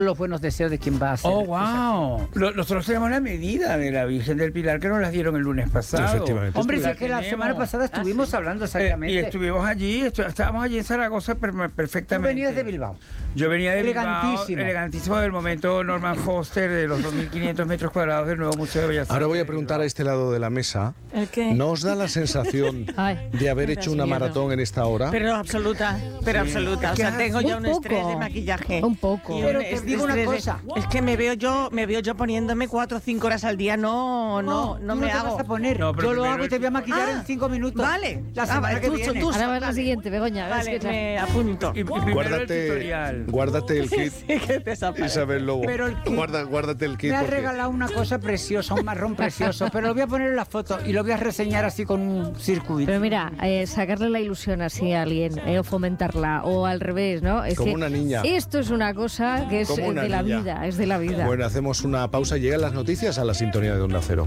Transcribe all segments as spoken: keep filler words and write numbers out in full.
los buenos deseos de quien va a hacer. ¡Oh, wow! Lo, nosotros tenemos la medida de la Virgen del Pilar que nos la dieron el lunes pasado. Efectivamente. Hombre, si La es que la tenemos. semana pasada estuvimos Ah, sí. hablando Eh, exactamente. y estuvimos allí, estu- estábamos allí en Zaragoza per- Tú perfectamente. venías de Bilbao. Yo venía de Bilbao, Elegantísimo. elegantísimo del momento Norman Foster de los dos mil quinientos metros cuadrados del nuevo Museo de Bellas Artes. Ahora voy a de preguntar a Bilbao. este lado de la mesa. ¿El qué? ¿No os da la sensación Ay, de haber me hecho das una miedo. maratón en esta hora? Pero absoluta, pero absoluta. O sea, tengo ya un, Un estrés poco. de maquillaje. Un poco. Y Pero un te est- digo una estrés de- cosa. Es que me veo yo, me veo yo poniéndome cuatro o cinco horas al día. No, no, no, tú me te hago. vas a poner. No, pero Yo lo primero hago y te voy a maquillar Ah, en cinco minutos. vale. La Ah, semana vale, que tú- viene. tú- Ahora va la Vale. siguiente, Begoña. Vale, escucha. me apunto. Y, y primero el Guárdate, tutorial. guárdate el kit, Sí, que te desaparece. Isabel Lobo. Pero el kit- Guarda, guárdate el kit. Me ha porque- regalado una cosa preciosa, un marrón precioso, pero lo voy a poner en la foto y lo voy a reseñar así con un circuito. Pero mira, eh, sacarle la ilusión así a alguien, eh, o fomentarla, o al revés, ¿no? Es Como que una niña. Esto es una cosa que es Como eh, una de la niña. vida, es de la vida. Bueno, hacemos una pausa. Llegan las noticias a la sintonía de Onda Cero.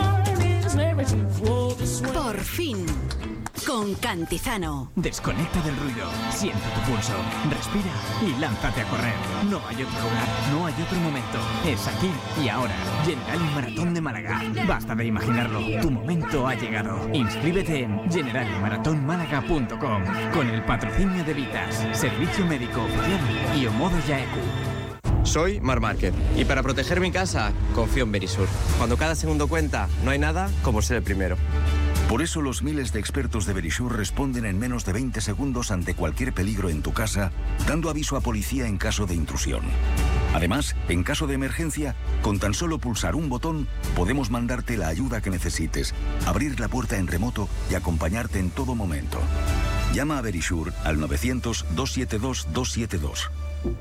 Por fin, con Cantizano. Desconecta del ruido, siente tu pulso, respira y lánzate a correr. No hay otro lugar, no hay otro momento. Es aquí y ahora. General Maratón de Málaga. Basta de imaginarlo, tu momento ha llegado. Inscríbete en general maratón málaga punto com con el patrocinio de Vitas, Servicio Médico Oficial y Omodo Yaeku. Soy Mar Márquez y para proteger mi casa confío en Verisur. Cuando cada segundo cuenta, no hay nada como ser el primero. Por eso los miles de expertos de Verisur responden en menos de veinte segundos ante cualquier peligro en tu casa, dando aviso a policía en caso de intrusión. Además, en caso de emergencia, con tan solo pulsar un botón, podemos mandarte la ayuda que necesites, abrir la puerta en remoto y acompañarte en todo momento. Llama a Verisur al novecientos, doscientos setenta y dos, doscientos setenta y dos.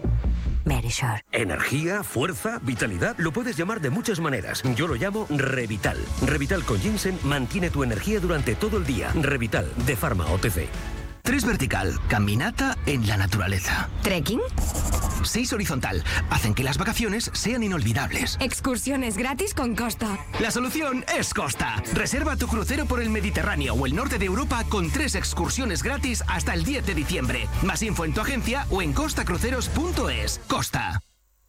Verisur. Energía, fuerza, vitalidad, lo puedes llamar de muchas maneras. Yo lo llamo Revital. Revital con ginseng mantiene tu energía durante todo el día. Revital, de Pharma O T C. Tres vertical, caminata en la naturaleza. ¿Trekking? Seis horizontal, hacen que las vacaciones sean inolvidables. Excursiones gratis con Costa. La solución es Costa. Reserva tu crucero por el Mediterráneo o el norte de Europa con tres excursiones gratis hasta el diez de diciembre. Más info en tu agencia o en costa cruceros punto es. Costa.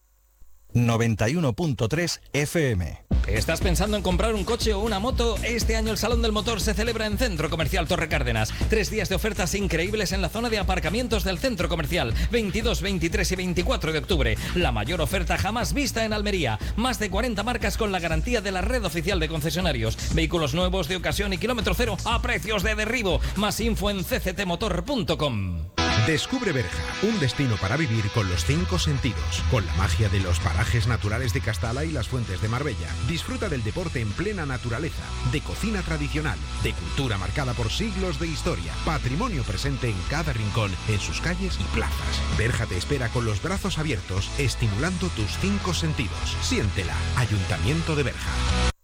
noventa y uno punto tres F M. ¿Estás pensando en comprar un coche o una moto? Este año el Salón del Motor se celebra en Centro Comercial Torre Cárdenas. Tres días de ofertas increíbles en la zona de aparcamientos del centro comercial. veintidós, veintitrés y veinticuatro de octubre. La mayor oferta jamás vista en Almería. Más de cuarenta marcas con la garantía de la red oficial de concesionarios. Vehículos nuevos de ocasión y kilómetro cero a precios de derribo. Más info en c c t motor punto com. Descubre Berja, un destino para vivir con los cinco sentidos, con la magia de los parajes naturales de Castala y las fuentes de Marbella. Disfruta del deporte en plena naturaleza, de cocina tradicional, de cultura marcada por siglos de historia, patrimonio presente en cada rincón, en sus calles y plazas. Berja te espera con los brazos abiertos, estimulando tus cinco sentidos. Siéntela, Ayuntamiento de Berja.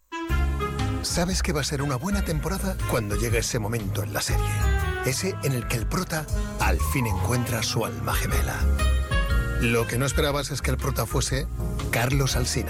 Sabes que va a ser una buena temporada cuando llegue ese momento en la serie. Ese en el que el prota al fin encuentra su alma gemela. Lo que no esperabas es que el prota fuese Carlos Alsina.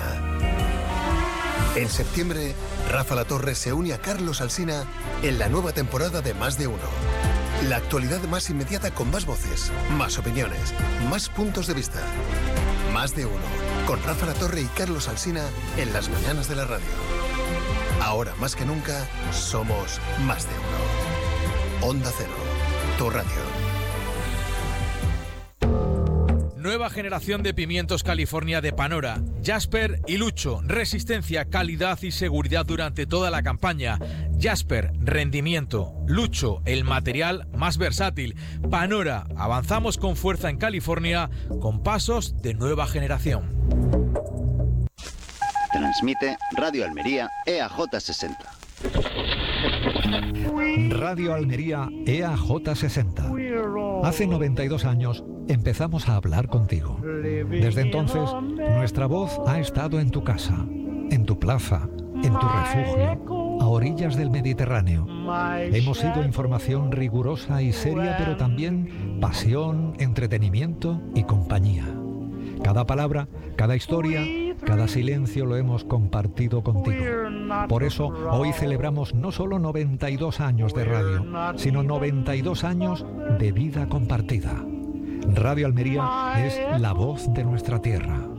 En septiembre, Rafa Latorre se une a Carlos Alsina en la nueva temporada de Más de Uno. La actualidad más inmediata con más voces, más opiniones, más puntos de vista. Más de Uno, con Rafa Latorre y Carlos Alsina en las mañanas de la radio. Ahora más que nunca, somos Más de Uno. Onda Cero, tu radio. Nueva generación de pimientos California de Panora, Jasper y Lucho, resistencia, calidad y seguridad durante toda la campaña. Jasper, rendimiento. Lucho, el material más versátil. Panora, avanzamos con fuerza en California con pasos de nueva generación. Transmite Radio Almería E A J sesenta. Radio Almería E A J sesenta. Hace noventa y dos años empezamos a hablar contigo. Desde entonces, nuestra voz ha estado en tu casa, en tu plaza, en tu refugio, a orillas del Mediterráneo. Hemos sido información rigurosa y seria, pero también pasión, entretenimiento y compañía. Cada palabra, cada historia, cada silencio lo hemos compartido contigo. Por eso, hoy celebramos no solo noventa y dos años de radio, sino noventa y dos años de vida compartida. Radio Almería es la voz de nuestra tierra.